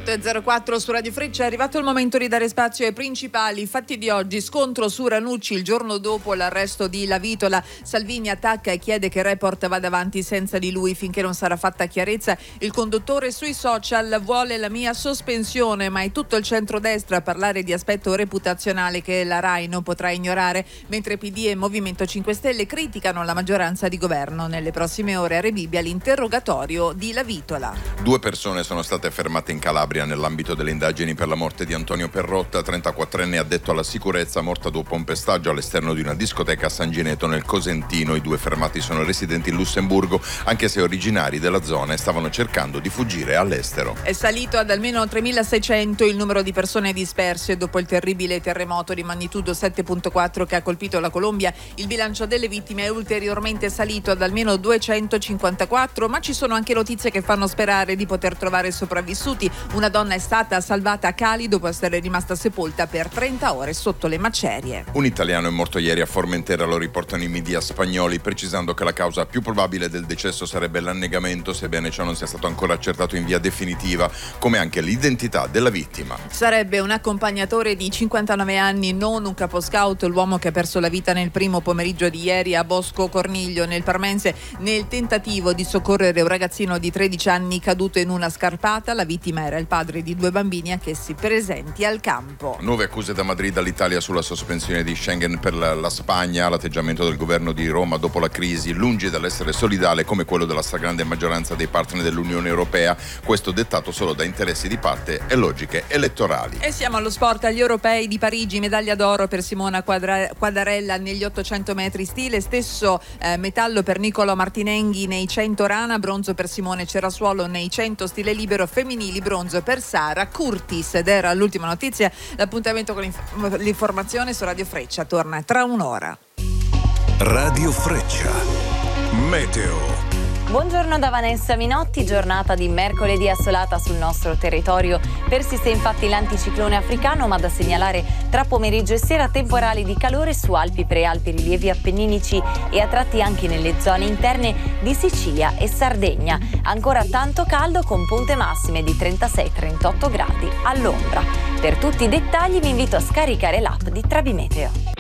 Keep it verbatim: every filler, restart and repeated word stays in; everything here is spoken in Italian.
otto e zero quattro su Radio Freccia. È arrivato il momento di dare spazio ai principali fatti di oggi. Scontro su Ranucci il giorno dopo l'arresto di Lavitola. Salvini attacca e chiede che Report vada avanti senza di lui finché non sarà fatta chiarezza. Il conduttore sui social vuole la mia sospensione, ma è tutto il centrodestra a parlare di aspetto reputazionale che la RAI non potrà ignorare, mentre P D e Movimento cinque Stelle criticano la maggioranza di governo. Nelle prossime ore a Rebibbia l'interrogatorio di Lavitola. Due persone sono state fermate in Calabria nell'ambito delle indagini per la morte di Antonio Perrotta, trentaquattrenne addetto alla sicurezza, morta dopo un pestaggio all'esterno di una discoteca a San Gineto nel Cosentino. I due fermati sono residenti in Lussemburgo, anche se originari della zona, e stavano cercando di fuggire all'estero. È salito ad almeno tremilaseicento il numero di persone disperse dopo il terribile terremoto di magnitudo sette virgola quattro che ha colpito la Colombia. Il bilancio delle vittime è ulteriormente salito ad almeno duecentocinquantaquattro, ma ci sono anche notizie che fanno sperare di poter trovare sopravvissuti. Una donna è stata salvata a Cali dopo essere rimasta sepolta per trenta ore sotto le macerie. Un italiano è morto ieri a Formentera, lo riportano i media spagnoli, precisando che la causa più probabile del decesso sarebbe l'annegamento, sebbene ciò non sia stato ancora accertato in via definitiva, come anche l'identità della vittima. Sarebbe un accompagnatore di cinquantanove anni, non un caposcout, l'uomo che ha perso la vita nel primo pomeriggio di ieri a Bosco Corniglio, nel Parmense, nel tentativo di soccorrere un ragazzino di tredici anni caduto in una scarpata. La vittima era il padre di due bambini anch'essi presenti al campo. Nuove accuse da Madrid all'Italia sulla sospensione di Schengen per la, la Spagna. L'atteggiamento del governo di Roma dopo la crisi, lungi dall'essere solidale come quello della stragrande maggioranza dei partner dell'Unione Europea, questo dettato solo da interessi di parte e logiche elettorali. E siamo allo sport, agli europei di Parigi, medaglia d'oro per Simona Quadra- Quadarella negli ottocento metri stile, stesso eh, metallo per Niccolò Martinenghi nei cento rana, bronzo per Simone Cerasuolo nei cento stile libero femminili, bronzo per Sara Curtis. Ed era l'ultima notizia. L'appuntamento con l'inf- l'informazione su Radio Freccia torna tra un'ora. Radio Freccia Meteo. Buongiorno da Vanessa Minotti, giornata di mercoledì assolata sul nostro territorio. Persiste infatti l'anticiclone africano, ma da segnalare tra pomeriggio e sera temporali di calore su Alpi, Prealpi, rilievi appenninici e a tratti anche nelle zone interne di Sicilia e Sardegna. Ancora tanto caldo con punte massime di trentasei trentotto gradi all'ombra. Per tutti i dettagli vi invito a scaricare l'app di Trabimeteo.